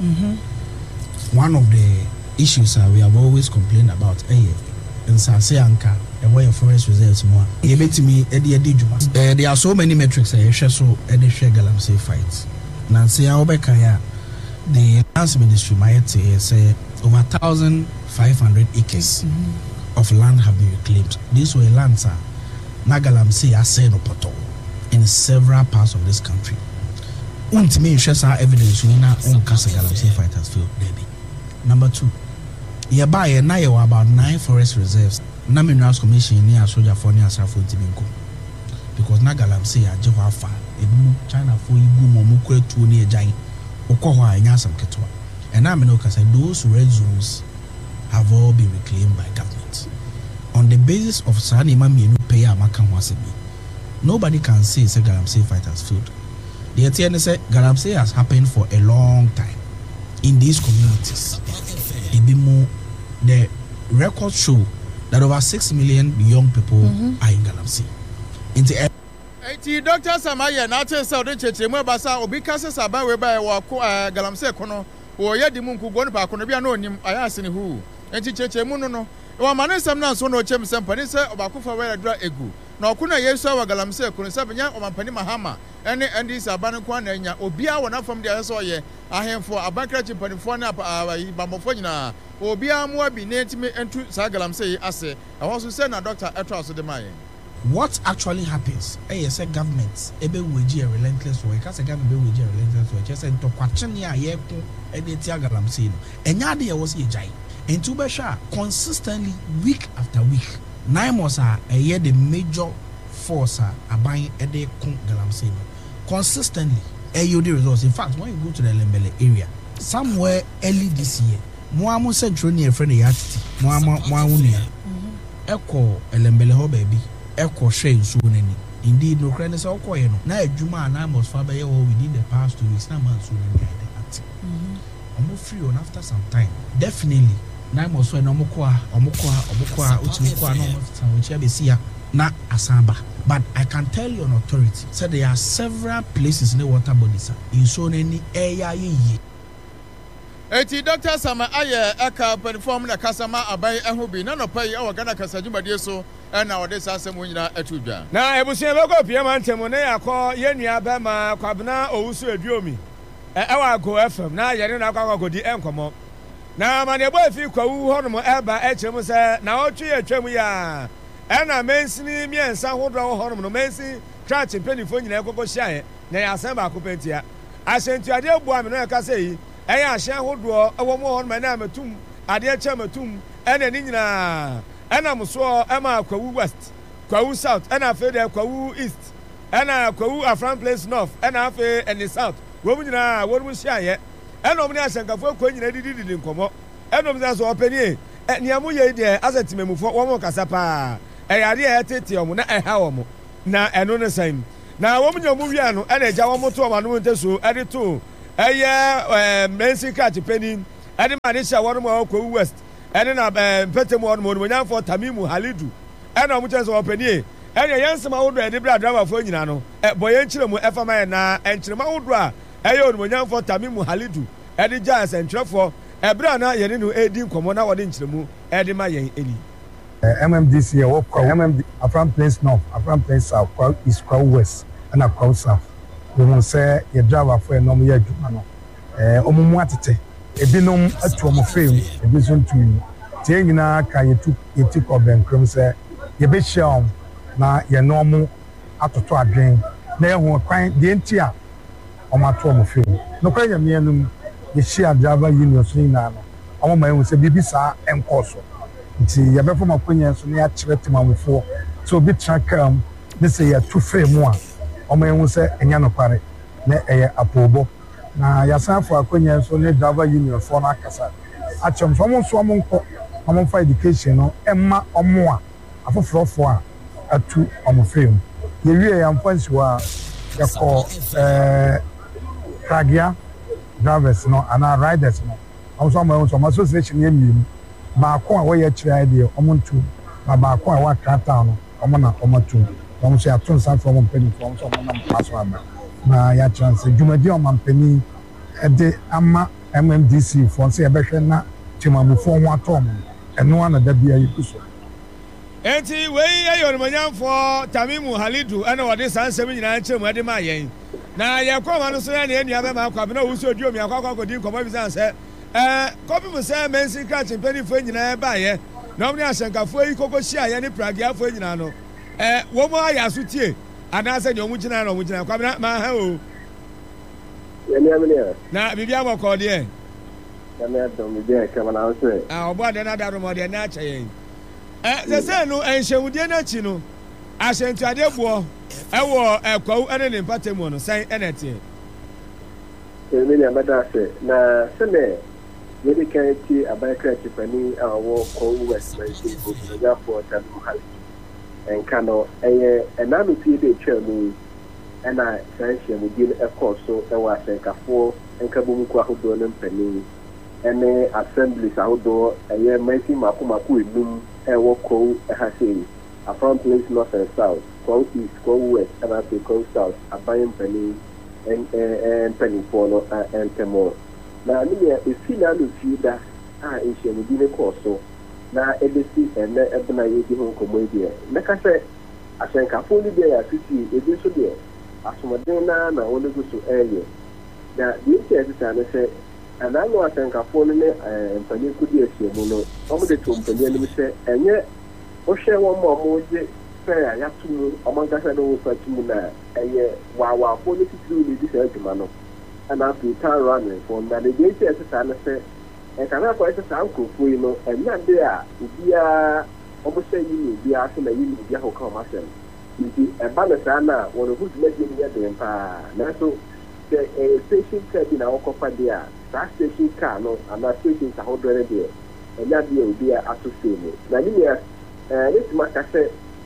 One of the issues we have always complained about in Sase Anka and where your forest reserves more. There are so many metrics I share so share galamsey fights. Nancy Aubekaya, the Lands Ministry might say over 1,500 acres of land have been reclaimed. These were lands na galamsey are saying poto in several parts of this country. Untimi shares our evidence we na on Casa Galamsey fighters field baby. Number 2, ye buy na ye about 9 forest reserves. Na Minerals Commission near Soja for near Safo Timinko. Because na galamsey a jewa fa ebu China for ibu momu kwetu ni ejai. Okohwa enya sam ketwa. And na meno kasa those red zones have all been reclaimed by government. On the basis of sani mamienu pay amaka hwasebi. Nobody can say it's a galamsey fighters field. The ATN said galamsey has happened for a long time in these communities. The records show that over 6 million young people are in galamsey. Dr. Samaya na te sa ode chechemu basa obi kase saba we ba wo galamsey kono wo ye di munku go no pa kono bia na onim aya asene hu. Enti chechemu no wo manesam na so no chem sempani se obakofa we dra egu. Na okuna yesu awa galamsey kono sabenya omampani mahama ene ndi sabane kwa na nya obia wona fam dia so ye ahemfo abankra chimpanifo na bambofo nyina obia mu abi na ntimi entu sa galamsey ase eho so say na doctor etwa so de maye. What actually happens? Say governments ebe weji a relentless work. As a government be weji a relentless work. Just to question ya ye ko ede ti galamsey no. Enya de ye was ye jai. Entu be sha consistently week after week. 9 months are a year the major force are buying a day galamsey no. Consistently you the results. In fact, when you go to the Lembele area, somewhere early this year, Moamu said Johnny a friend yatiti, Moamunia, Echo Lembele ho baby, Echo Shane soon. Indeed, no credits or coin. Now Juma and I must father within the past 2 weeks, now man soon free on after some time. Definitely. Na mo so na omukwa utimukwa no which be see na asamba. But I can tell you on authority so there are several places in the water bodies in so many area ye. Eti Dr. Sama aye aka perform na kasama abai ehobi na no pai e Ghana kasa dwumade so na ode sasem nyina atudwa. Na ebusia logo pia mantemo na yakọ ye nua ba ma kwabna owusu eduomi. Ewa go FM na yere na akwa di enkomo. Na mane bo afi kwawu hono eba echem se na otwe atwam ya ena mensini miensa hodro hono no mensi church penifo nyina ekoko hia na ya asem ba kopentia asentu ade ebu ame no ka sei eya ahia hodro ewo mo hono na metum ade echem atum ɛna ne nyinaa ɛnam so ɛma Kwawu West Kwawu South ɛna afei de Kwawu East ɛna Kwawu Afran Place North ɛna afei ɛne South wɔn nyinaa wɔn mu hyiaeɛ ɛna wɔn ne ahyɛnkafo kɔ nyinaa didi nkɔmɔ ɛna wɔn sɛ so ɔpɛnie nea mo yɛ deɛ asɛ timemufo wɔn mo kasa paa ɛyɛ adeɛ a ɛtete wɔn na ɛha wɔn na ɛno ne sɛn na wɔn nyɛ wɔn wia no ɛna ɛgya wɔn to wɔn anum nteso ɛde to ɛyɛ mɛnsi kraakye panyin ɛde ma ne hyɛ wɔn mu a Kwawu West ɛne na mpɛtɛmu wɔn mu onimonyamfo Tamimu Halidu ɛna wɔn kyɛn sɛ ɔpɛnie ɛna yɛn nsɛm ahodoɔ yɛde bere adramafoɔ nyinaa no bɔ yɛn kyerɛ mu ɛfama yɛn na nkyerɛma ahodoɔ a ɛyɛ onimonyamfo Tamimu Halidu ɛde gya asɛntwerɛfoɔ ɛbere a na yɛne no ɛdi nkɔmmɔ na wɔde nkyerɛmu ɛde ma yɛn ɛni. MMDC ɛwɔ Kwawu MMD Afran Place North Afran Place South Kwawu East Kwawu West ɛna Kwawu South wɔn sɛ yɛ driverfoɔ yɛn na wɔn yɛ adwuma no wɔn mu atete ebinom atu wɔn fam ebi nso ntumi mu tie nyinaa ka yɛtu kɔ bɛnkurom sɛ yɛbɛhyia wɔn na yɛn wɔn atoto adwen na yɛho kwan deɛ nti a wɔn ato wɔn fam nokora yɛ mmea no mu yɛhyia driver union so nyinaa no wɔn ma yɛn sɛ biribi saa nkɔɔ so nti yɛbɛfɔ ma konya nso na yɛakyerɛ temamufoɔ sɛ obi tena kaa mu ne sɛ yɛatu fam mu a wɔn yɛn sɛ ɛnyɛ nokware na ɛyɛ apɔwbɔ na yɛasanfo akonya nso ne driver union foɔ no akasa akyɛm so wɔn nso wɔn nkɔ wɔn mfa education no ɛma wɔn a afoforɔfoɔ a atu wɔn fam yɛwie yɛn mfa nsiwa a yɛkɔ Kragea drivers no anaa riders no wɔn nso wɔn nso wɔn association yɛ mmienu baako a wɔyɛ kyerɛ deɛ wɔn ntu na baako a wɔaka town no wɔn na wɔn atu wɔn nso yɛato nsa fɔ wɔn mpanyinfoɔ wɔn nso wɔn nam paso aba na yɛakyerɛ nsa dwumadi a wɔn mpanyin ɛde ama MMDC foɔ nso yɛbɛhwɛ na temamufoɔ ho atɔ wɔn ɛno ana da bi a yɛgu so. Enti wei yɛ onimonyamfoɔ Tamimu Halidu ɛna wɔde saa nsɛm nyinaa nkyɛn mu ɛde ma yɛn na yɛkɔ ma no so yɛ ne nua bɛma akɔ abena wusu odi omi akɔ akɔdi nkɔmɔ bi sɛ kɔpi mu sɛ mɛnsi kraakye mpanyinfoɔ nyinaa baayɛ na wɔn ne ahyɛnkafoɔ yi kɔkɔ hyia yɛ ne Prageafoɔ nyinaa no wɔn mu ayɛ aso tie anaasɛ deɛ wɔn gyina na wɔn gyina kwabena maa ha o. Na biribi abɔ kɔɔ deɛ. Ɔbɔ adeɛ na adaro ma ɔdeɛ na akyɛ yɛn. Sɛsɛ no nhyɛnwudie n'akyi no ahyɛntuadeɛ boɔ ɛwɔ Kwawu ɛne ne mpatamu no sɛn ɛna ɛteɛ. Ɛmi ni abɛda ase na sɛnɛ yɛde kan ti aban kraakye panin a ɔwɔ Kwawu West Mɛnsi Onimonyamfoɔ Tamimu Halidu nka no ɛyɛ ɛnano tie de atwa mu ɛna saa nhyɛnwudie no ɛkɔɔ so ɛwɔ ahyɛnkafoɔ nkabomuku ahodoɔ no mpanin ɛne assemblies ahodoɔ ɛyɛ Mɛnsi mako enum ɛwɔ Kwawu ɛha sei Afran Place North and South Kwawu East Kwawu West ɛna afei Kwawu South aban mpanin mpanimfoɔ no ntɛmɔ na ne nea esi n'ano fie da a nhyɛnmudi no kɔɔ so na ebesi ɛnɛ ɛbɛna yɛdi ho nkɔmɔ yi deɛ mmɛka sɛ ahyɛnkafoɔ no deɛ yɛ asisi ebi nso deɛ asomaden na wɔn egu so ɛyɛ na deɛ nti a ɛsesa no sɛ ɛnaano ahyɛnkafoɔ no ne mpanyin kodi ahyia mu no wɔn de to mpanyin anim sɛ ɛnyɛ wɔhwɛ wɔn a wɔgye sɛ a yɛato mu wɔn ankasa no wɔfa to mu na ɛyɛ waawaafo no titiri ne di saa adwuma no ɛna afei town running na ne deɛ nti a ɛsesa no sɛ ɛkana akɔ ɛsɛ saa nkurɔfoɔ yi no ɛnya de a obiara wɔhyɛ yi ne obiara so na yi ne obiara hɔ ka wɔn asɛm nti ɛba no saa na wɔn ho dwumadie no yɛ den paa nanso sɛ ɛyɛ station car bi na wɔkɔfa deɛ a saa station car no anaa station ahodoɔ no deɛ ɛnya deɛ obiara ato see mu na ne nea ne tuma ka sɛ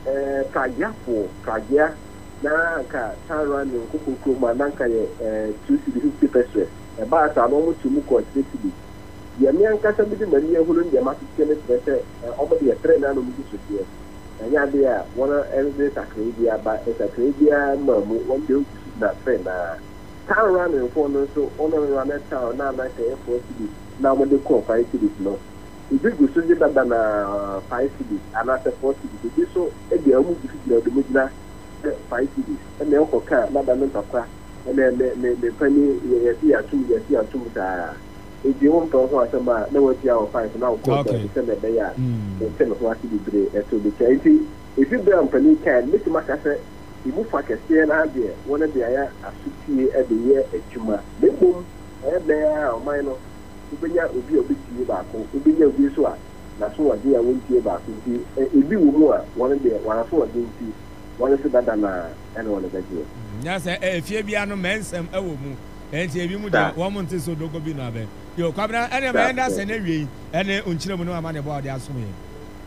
Kragea na nka town running kokokuro mu ananka yɛ 250 pesos ɛbaa saa na wɔn tu mu kɔ 3 yɛmi ankasa bi de mani ehuru ndi ama tete ne sɛ sɛ ɔmo de yɛtrɛ na no mu so deɛ ɛnya de a wɔn ɛde sakre bi aba sakre bi ama mu wɔn de ogu na fɛ na town running for no so ɔno run town na na kɛ 4 cities na wɔn de kɔ 5 cities no ibi gu so de dada na 5 cities anasɛ 4 cities ebi so ebi a wɔn gu so gyina ɔmo gyina 5 cities ɛna ɛkɔ kaa na da no ntɔkwa ɛna ne pani yɛsi atum saa ebi wɔn mpɛ ho asɛm a na wɔati awɔ 5 na wɔkɔ sɛ na ɛbɛyɛ a ɛsɛ no ho ase bebree ɛto bi kyɛ nti efi bɛrɛ mpanin kaa ne ti ma ka sɛ emu fa kɛseɛ na adeɛ wɔn de ayɛ asotie ɛde yɛ adwuma ne mbom ɛyɛ bɛyɛ a ɔman no wobɛnya obi a obɛtie baako wobɛnya obi nso a na so wɔde a wɔntie baako nti ebi wɔ mu a wɔn deɛ wɔn afɔ wɔde nti wɔn nso dada na ɛna wɔn bɛgye. nya sɛ efie bia no mɛnsɛm ɛwɔ mu ɛnti ebi mu deɛ wɔn mo nte so dogo bi na abɛ yo kwabena ɛna mɛ ɛnda sɛ ne wie ɛne onkyerɛ mu no ama ne bɔ ɔde asom yɛ.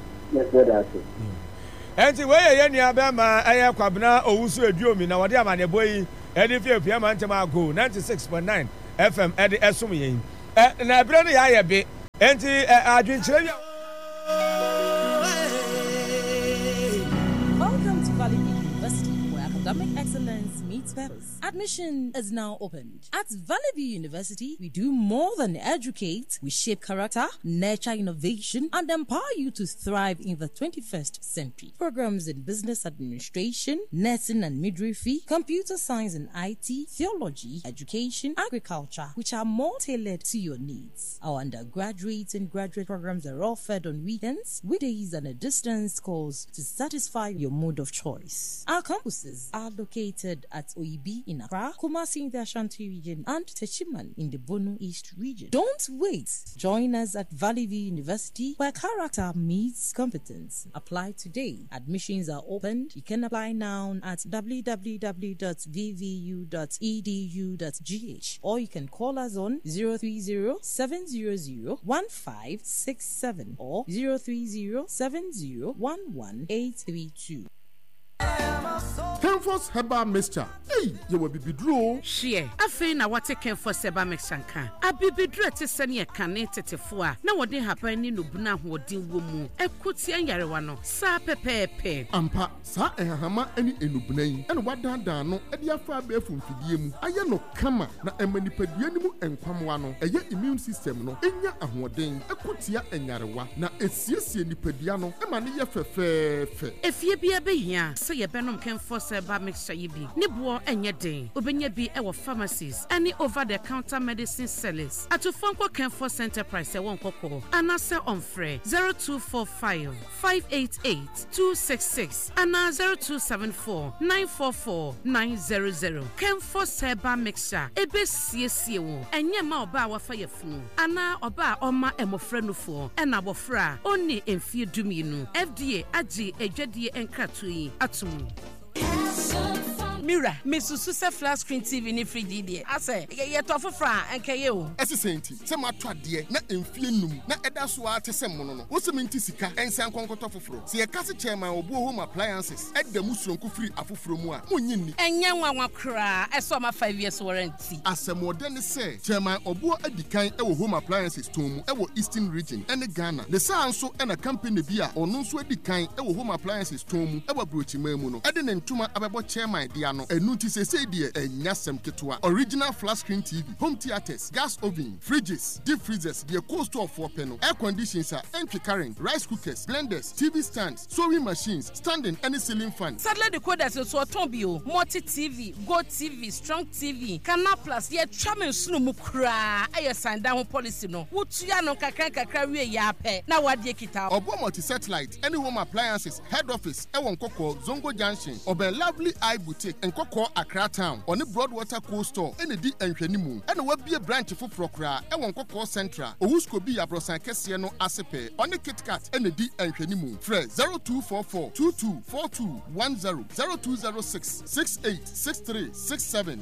ɛnti wɔyɛ yɛ nua bɛma ɛyɛ kwabena owusu eduomi na wɔde ama ne bɔ yi ɛde fie ma ntɛm ago 96.9 FM ɛde ɛsom yɛn na ɛbrɛ no yɛ ayɛ be ɛnti adwenkyerɛ bi. Welcome to Valley View University, where academic excellence meets purpose. Admission is now opened. At Valley View University, we do more than educate. We shape character, nurture innovation, and empower you to thrive in the 21st century. Programs in business administration, nursing and midwifery, computer science and IT, theology, education, agriculture, which are more tailored to your needs. Our undergraduate and graduate programs are offered on weekends, weekdays, and a distance course to satisfy your mode of choice. Our campuses are located at Oibi in Accra, Kumasi in the Ashanti region, and Techiman in the Bono East region. Don't wait. Join us at Valley View University, where character meets competence. Apply today. Admissions are opened. You can apply now at www.vvu.edu.gh, or you can call us on 030-700-1567 or 030-7011-832. Kenfos Herbal Mixture. Hey, you will be bidro. Share. Afei na wate Kenfos Herbal Mixture kan. Abibidro te sene kane tetefo a na wode haban ni no buna hodin wo mu. Ekuti anyarewa no. Sa pepepe. Ampa sa ehahama ani enubuna yi. Eno wadandan no e de afa be afumfidie mu. Aye no kama na emanipadua ni mu enkwamwa no. Eye immune system no enya ahoden. Ekutia anyarewa na esiesie nipadua no e ma ne ye fefefe. Efie bia be hia. Se ye benom Kenfos Herbal Mixture yi bi. Ne bo enye den. Obenya bi e wo pharmacies any over the counter medicine sellers. Atufonko Kenfos Enterprise e won kokko. Anase onfre 0245 588 266 ana 0274 944 900. Kenfos Herbal Mixture ebe siesie wo. Enye ma oba wa fa yefunu. Ana oba oma emofra nufo. Ena bofra oni emfie duminu. FDA agi edwadie enkratu yi atumu. Mira, Misusu se flat screen TV ni free die. Ase, ye to fofra enkaye o. Ese senti, se matwa de na emfie num na eda so a te se mono no. Wo se menti sika, ensan konkoto foforo. Se ye kase chairman obo home appliances, eda musuronko free afoforo mu a, monyinni. Enye nwanwa kra, eso ma 5 years warranty. Asemode ne se, chairman obo adikan e wo home appliances tomu e wo Eastern region ene Ghana. Ne sa anso e na company bi a ono nso adikan e wo home appliances tomu e wo brochima mu no. Ede ne ntuma abebo chairman dia no. Enu ti se die enya sem ketwa. Original flat screen TV, home theaters, gas oven, fridges, deep freezers, the cold store for panel, air conditioners, entry current, rice cookers, blenders, TV stands, sewing machines, standing any ceiling fan. Sadly the code so tombio, multi TV, Go TV, Strong TV, Canal Plus, ye chairman sunu mu kra, aye sign down policy no. Wutuya no kakra we ya pe. Na wadie kita. Obo multi satellite, any home appliances, head office, Ewon Koko, Zongo Junction, Obe Lovely Eye Boutique, and Koko Accra Town, on the Broadwater Cold Store, and the D and Shenimu, and will be a branch for Procra, Ewon Koko Central, Owusko be a Brosan Kesiano Asepe, on the Kit Kat, and the D and Shenimu. Fred 0244 2242 10 0206 686367.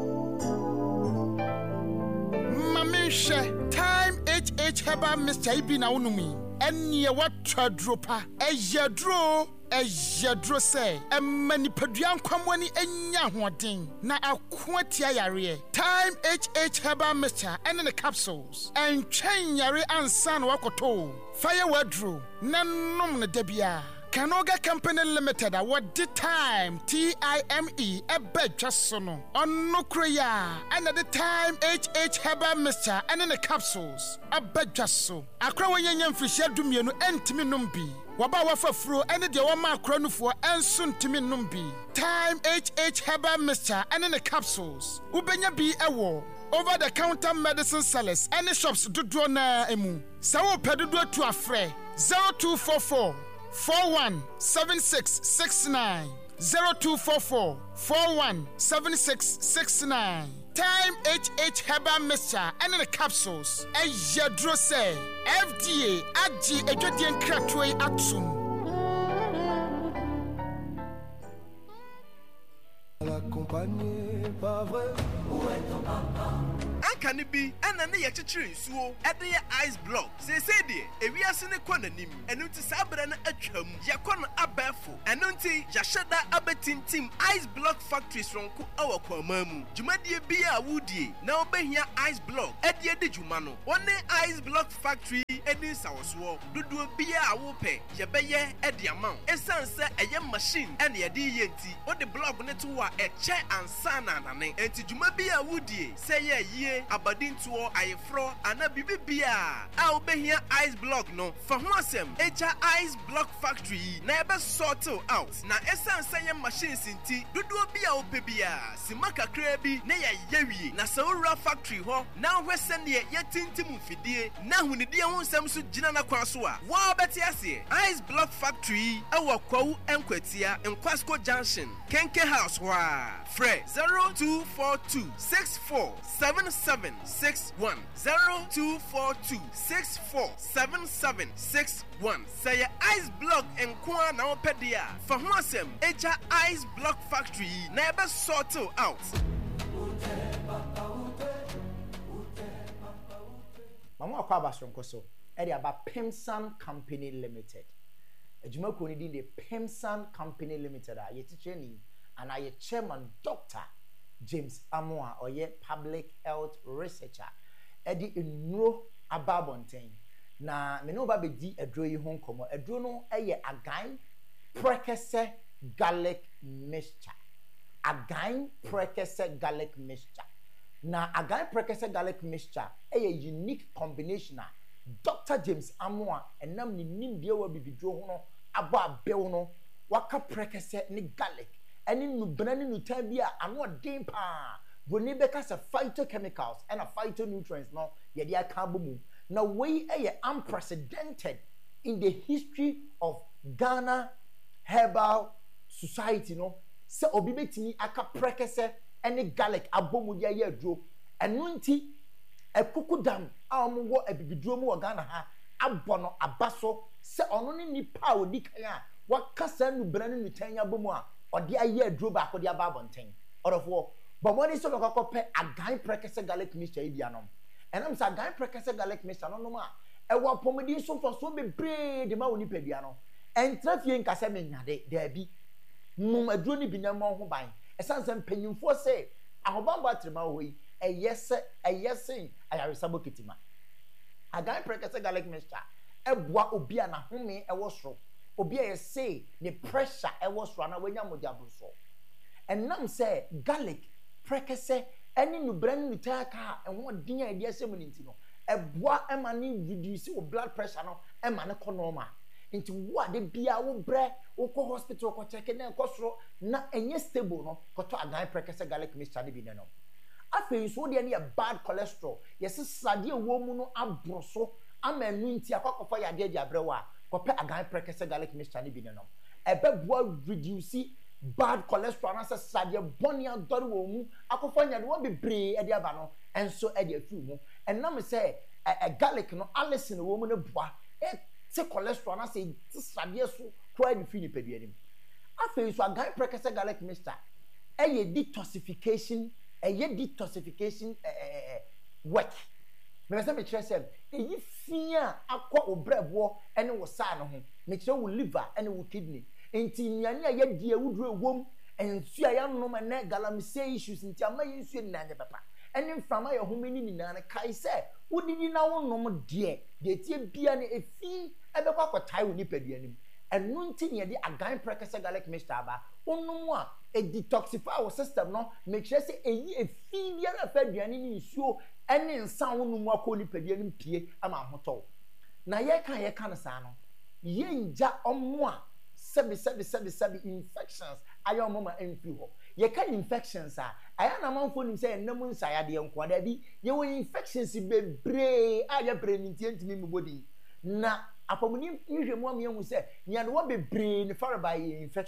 Mamisha, time HH Herbal Mixture Ibina Unumi, and near what Tradropa, Ejadro say, a manipadian kwamwani enya hoden na akwatia yare. Time HH Herbal Mixture and in the capsules. And chain yare and san wakoto. Fire wadro, nanom na debia. Kanoga Company Limited, what the time TIME a bed just sono on no kriya and at the time HH Herbal Mixture and in the capsules a bed just so. Akra yan fisher dumienu entimi numbi. Waba wafa fro and the wama kronu for and soon timi numbi. Time HH Herbal Mixture and in the capsules. Ubenya be a war. Over the counter medicine sellers any shops do draw na emu. Sawo pedudo to a fre 0244 417669 0244 417669 Time HH Herbal Mixture and the capsules. Ejadro say FDA agi ejodien kratwe atum. L'accompagner pas vrai. Où est ton papa? Kanibi and an yachichi so at the ice block. Say dear, a we are seen a quananim, and unti sabran a chum, yakon a baffle, and unti Jashada abetin team ice block factories from our Kwamamu. Jumadia Bia Woody, now be here ice block, at the Jumano. One day ice block factory, and this our swore, do Bia Wope, Jabaya at the amount. A sunset a young machine, and the DNT, what the block netwa a chair and sana, and to Jumabia Woody, say a year. Abadin to I fro and a bibia. I'll be here ice block no for Huasem, ice block factory, never sort out. Na essence say machines in tea, do be our pebia, Simaka Krabi, Naya Yewi, Nasaura factory ho, now Western ye tintimu fidie, now when the dear one Samsu Jinana Kwasua, wow betiasi, ice block factory, our Kwau and Kwetia and Kwasco Junction, Kenke House wa, Fred 0242 647761 0242647761. Say ice block and Kwa now pedia for Huasem ice block factory never sort out. Mama Kwaba Sonkoso, Eddie about Pemsan Company Limited. A Jumako in the Pemsan Company Limited, I yet training and I chairman Dr. James Amoa or yet public health researcher Eddie Inro Ababontain na me no ba be di adro yi ho nkomo adro no eye agan prekese garlic mixture agan prekese garlic mixture na agan prekese garlic mixture eye unique combination Dr. James Amoa enam ni nimdie wa bibidro ho no abo abew no waka prekese ni garlic any new banana new time be a dim pa. Bruni because of phytochemicals and a phytonutrients no yet carbon. Now we are unprecedented in the history of Ghana Herbal Society no. Se obibetini aka prekese any garlic abomu ya ye dro enunti ekukudam wo ebibidro mu Ghana ha abono abaso se ono ni nipa odi kan a wakasa nu banana new time abomu a or the year drew back or the ababonting or of war. But what is so like a guy prekese garlic mixture idianom. And I'm saying guy prekese garlic mixture no ma. E wa pomedi so for so be bread the ma woni pediano. And trafie nkase me nyade there be. Mum adro ni binyam ho ban. E sansem panyimfo say ahobamba trema ho yi. E yes ayaresabo kitima. A guy prekese garlic mixture. E boa obi ana home e wo soro. Obi a say the pressure e was run away so and nam say garlic prekese any new brand new taka and what dinner idea seminity no e boa e mani reduce your blood pressure no e mani normal into what the bia wo bre wo ko hospital ko check na ko soro na enye stable no ko to agan prekese garlic mixture bi ne no afi so de na bad cholesterol yes sade wo mu no abroso amenu nti akwakofa yade de abrewa kope agan prekese garlic mixture ni bi ne no ebe boa reduce bad cholesterol na se sade boni adori wo mu akwafa nyade wo bebre e de aba no enso e de afi mu enam se garlic no alison wo mu ne boa e te cholesterol na se sade so kwa di fi ni peduanim afi so agan prekese garlic mixture e detoxification work. Me say me kire say eyi fia akwa obrebo ene wo sa no ho me kire wo liver ene wo kidney enti nyane aye die wuduro ewom ensu aya no ma na galamsey issues enti ama yensu ni nanye papa ene mframa ye ho meni ni na kai say wodini na wo nom de tie bia ne efi ebekwa akotai wo ni paduanim enu nti ne de agan prekese garlic mixture ba onum a e detoxify our system no make sure say eyi efi bia na paduani ni nsuo ene nsan onum akọ ni paduanim pie ama hoto na ye kan na sa no ye nja omo a sebi infections ayo mama enfi ho ye kan infections a aya na manfo nim say enam nsaya de enko da bi ye wo infections bebre aya preninti ntimi mu body na apomuni nhwemu am yehu say nya no bebre ne far by infection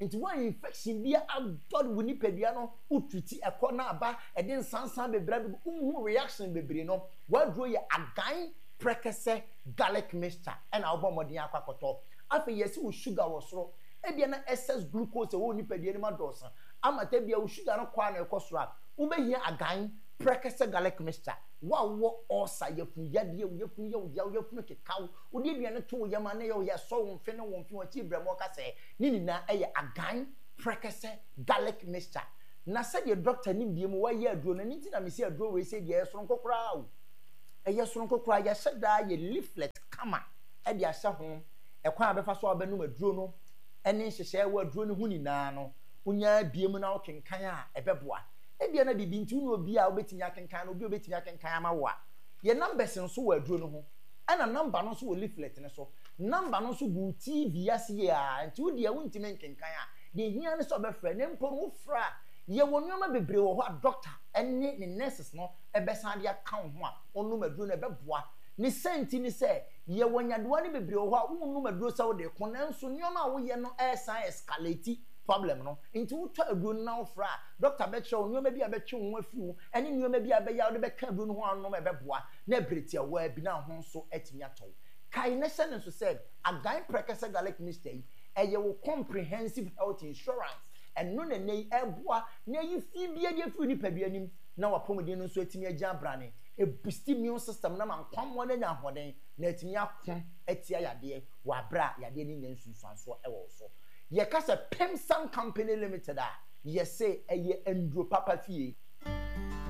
nti one infection bi adod wo nipadua no ututi ekọ na aba e de nsansan bebra bi reaction bebre no wadro ye agan prekese garlic mixture and obo modin akwakoto afi yesi wo sugar wo soro ebia na excess glucose wo nipadua ni madosa amata bia wo sugar no kwa na ekosoro a wo behia agan prekese garlic mixture wo osa yefun yade yefun yefun kekaw wo de bia ne to yama na ye so wo mfe ne wo mfe wo chi bremo ka se ni na eye agan prekese garlic mixture na se de doctor ni bia mu wa ye aduro na nti na me se aduro we se de esoro nkokora o eye soro nkokora ya sheda ye leaflet kama e de ahye ho ekwan abefa so abanum aduro no ene hyehye wa aduro ne huni na no unya biem na okenkan a ebeboa ebia na bibi nti unu obi a obetimi akenkan no obi obetimi akenkan ama wo a ye numbers nso wa aduro no ho ana number no so wo leaflet ne so number no so gu TV ase a nti wo dia wuntimi nkenkan a de hia ne so befra ne mpo wo fra ye wonoma bebre wo ho a doctor ene ne nurses no ebesan de account ho a onum aduro no ebeboa ni senti ni se ye wonyadewa ne bebre wo ho a wonum aduro se wo de ko nanso nyoma wo ye no escalate problem no nti wo to aduro na fra doctor be che nyoma bi abetwe wo afiu ene nyoma bi abeya wo de be ka aduro no ho anom ebeboa na ebretia wa bi na ho so atimi ato kai ne se nso said agan prekese garlic mixture eye wo comprehensive health insurance eno na nei eboa na yi fi bia de afiu ni padua nim na wapomodin no so atimi agya brane e boost immune system na man kwammo na nya hoden na atimi akon atia yade wa bra yade ni nyansunsuanso ewo so ye kasa Pemsan Company Limited a ye say eye endro papa fie